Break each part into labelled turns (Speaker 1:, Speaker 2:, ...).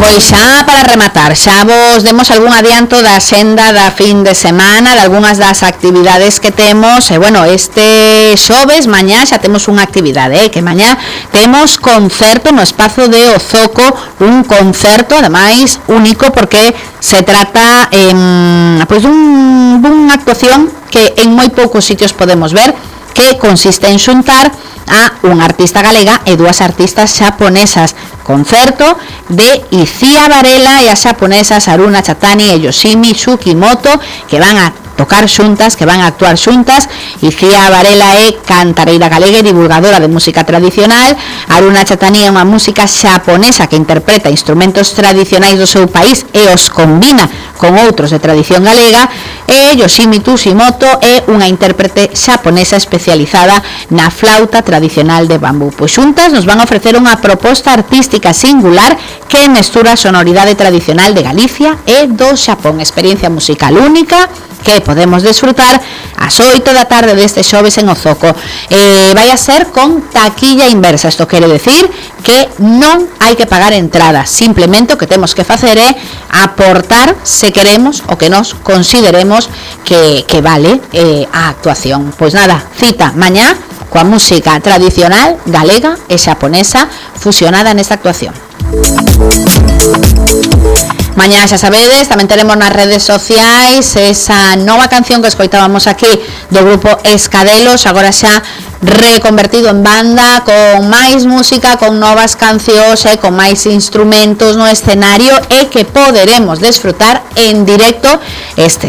Speaker 1: Pois xa para rematar, xa vos demos algún adianto da xenda da fin de semana, de algunhas das actividades que temos, e bueno, este xoves, mañá xa temos unha actividade, que mañá temos concerto no espazo de Ozoco, un concerto, ademais, único, porque se trata pois dunha actuación que en moi poucos sitios podemos ver, que consiste en xuntar a unha artista galega e dúas artistas xaponesas. Concerto de Icía Varela e as xaponesas Haruna Chatani e Yoshimi Tsukimoto, que van a tocar xuntas, que van a actuar xuntas. Icía Varela é cantareira galega e divulgadora de música tradicional. Haruna Chatani é unha música xaponesa que interpreta instrumentos tradicionais do seu país e os combina con outros de tradición galega. E Yoshimi Tsukimoto é unha intérprete xaponesa especializada na flauta tradicional de bambú. Pois xuntas nos van a ofrecer unha proposta artística singular que mestura a sonoridade tradicional de Galicia e do Xapón. Experiencia musical única que podemos desfrutar ás 8 da tarde deste xoves en Ozoco. Vai a ser con taquilla inversa. Isto quere decir que non hai que pagar entrada, simplemente o que temos que facer é aportar, se queremos, o que nos consideremos que vale a actuación. Pois nada, cita mañá coa música tradicional galega e xaponesa fusionada nesta actuación. Mañá xa sabedes, tamén teremos nas redes sociais esa nova canción que escoitábamos aquí do grupo Escadelos, agora xa reconvertido en banda, con máis música, con novas cancións e con máis instrumentos no escenario, e que poderemos desfrutar en directo este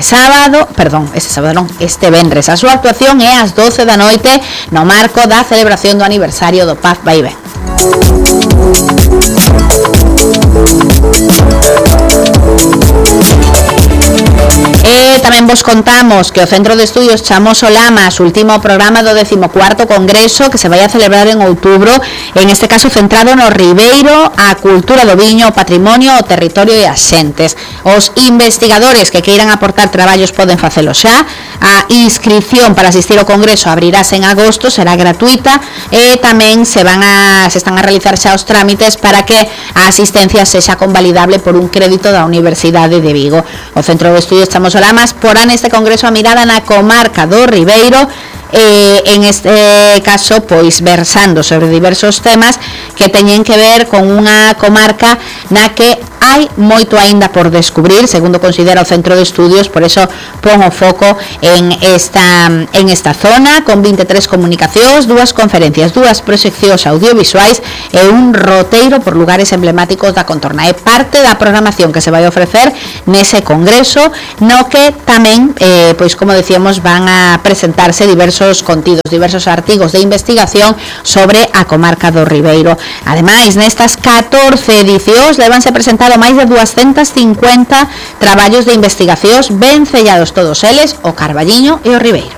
Speaker 1: venres. A súa actuación é ás 12 da noite no marco da celebración do aniversario do Paz Vaivén. E tamén vos contamos que o Centro de Estudios Chamoso Lamas, último programa do 14º Congreso que se vai a celebrar en outubro, en este caso centrado no Ribeiro, a cultura do viño, o patrimonio, o territorio e as xentes. Os investigadores que queiran aportar traballos poden facelo xa. A inscripción para asistir ao Congreso abrirase en agosto, será gratuita, e tamén se están a realizar xa os trámites para que a asistencia sexa convalidable por un crédito da Universidade de Vigo. O Centro de Estudios Chamoso Lamas porá neste congreso a mirada na comarca do Ribeiro, en este caso pois versando sobre diversos temas que teñen que ver con unha comarca na que hai moito aínda por descubrir, segundo considera o Centro de Estudios. Por eso pon o foco en esta zona, con 23 comunicacións, 2 conferencias, 2 proxeccións audiovisuais e un roteiro por lugares emblemáticos da contorna. É parte da programación que se vai ofrecer nese congreso, no que tamén, pois como decíamos, van a presentarse diversos contidos, diversos artigos de investigación sobre a comarca do Ribeiro. Ademais, nestas 14 edicións levanse presentado máis de 250 traballos de investigacións, ben sellados todos eles, o Carballiño e o Ribeiro.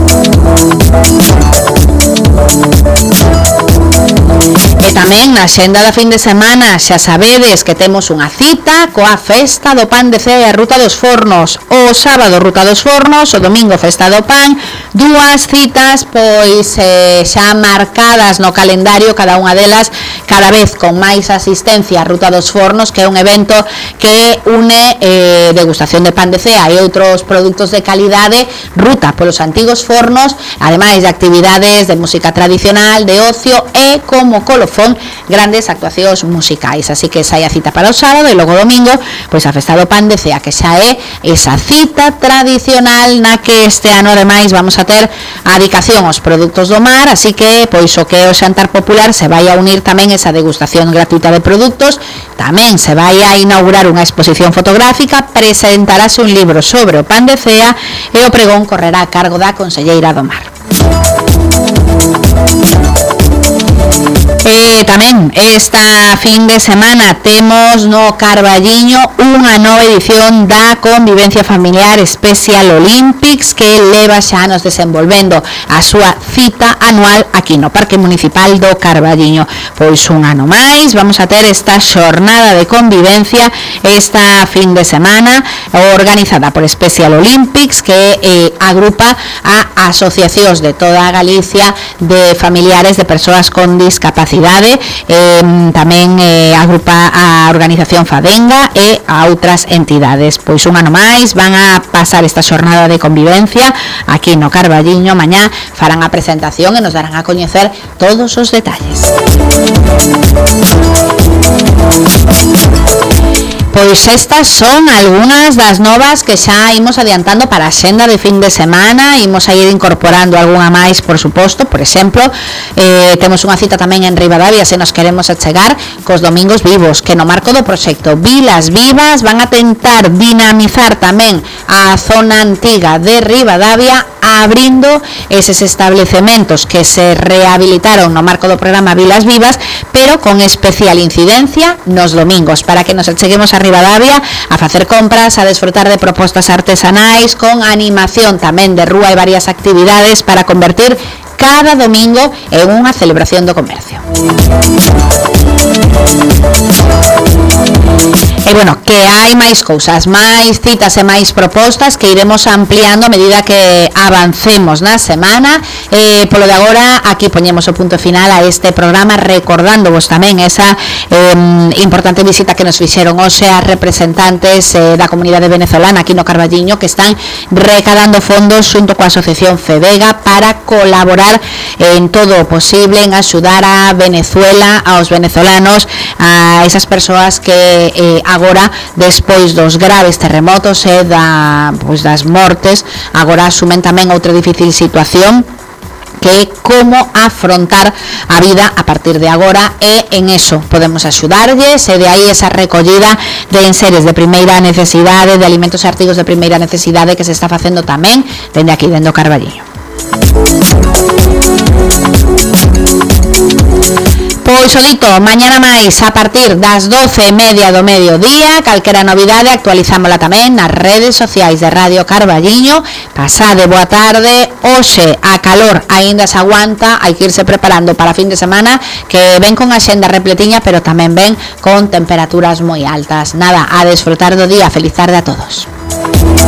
Speaker 1: E tamén na xenda da fin de semana xa sabedes que temos unha cita coa Festa do Pan de Cea e a Ruta dos Fornos. O sábado Ruta dos Fornos, o domingo Festa do Pan, 2 citas pois xa marcadas no calendario, cada unha delas cada vez con máis asistencia. A Ruta dos Fornos, que é un evento que une degustación de pan de cea e outros produtos de calidade, ruta polos antigos fornos, ademais de actividades de música tradicional, de ocio e como colofón grandes actuacións musicais. Así que esa é a cita para o sábado, e logo domingo pois a Festa do Pan de Cea, que xa é esa cita tradicional na que este ano ademais vamos a ter a dedicación aos produtos do mar, así que pois o que é o xantar popular se vai a unir tamén esa degustación gratuita de produtos. Tamén se vai a inaugurar unha exposición fotográfica, presentarase un libro sobre o pan de cea e o pregón correrá a cargo da conselleira do mar. Tamén esta fin de semana temos no Carballiño unha nova edición da Convivencia Familiar Special Olympics, que leva xa anos desenvolvendo a súa cita anual aquí no Parque Municipal do Carballiño. Pois un ano máis vamos a ter esta xornada de convivencia esta fin de semana, organizada por Special Olympics, que agrupa a asociacións de toda Galicia de familiares de persoas con discapacidade. cidade, tamén agrupa a organización Fadenga e a outras entidades. Pois un ano máis van a pasar esta xornada de convivencia aquí no Carballiño. Mañá farán a presentación e nos darán a coñecer todos os detalles. Pois estas son algunhas das novas que xa imos adiantando para a xenda de fin de semana. Imos a ir incorporando algunha máis, por suposto. Por exemplo, temos unha cita tamén en Ribadavia, se nos queremos achegar, cos Domingos Vivos, que no marco do proxecto Vilas Vivas van a tentar dinamizar tamén a zona antiga de Ribadavia, abrindo eses establecementos que se rehabilitaron no marco do programa Vilas Vivas, pero con especial incidencia nos domingos, para que nos acheguemos a Ribadavia a facer compras, a desfrutar de propostas artesanais, con animación tamén de rúa e varias actividades para convertir cada domingo en unha celebración do comercio. E bueno, que hai máis cousas, máis citas e máis propostas que iremos ampliando a medida que avancemos na semana. Polo de agora, aquí poñemos o punto final a este programa, recordándovos tamén esa importante visita que nos fixeron hoxe as representantes da comunidade venezolana aquí no Carballiño, que están recadando fondos xunto coa asociación FEDEGA para colaborar en todo o posible en axudar a Venezuela, aos venezolanos, a esas persoas que agora, despois dos graves terremotos e das mortes, agora asumen tamén outra difícil situación, que é como afrontar a vida a partir de agora, e en eso podemos axudarlles, e de aí esa recollida de enseres de primeira necesidade, de alimentos e artigos de primeira necesidade que se está facendo tamén dende aquí, dende o Carballiño. Pois o dito, mañana máis a partir das 12:30 do mediodía, calquera novidade actualizámola tamén nas redes sociais de Radio Carballiño. Pasade boa tarde. Hoxe a calor aínda se aguanta, hai que irse preparando para fin de semana, que ven con a xenda repletiña, pero tamén ven con temperaturas moi altas. Nada, a desfrutar do día. Feliz tarde a todos.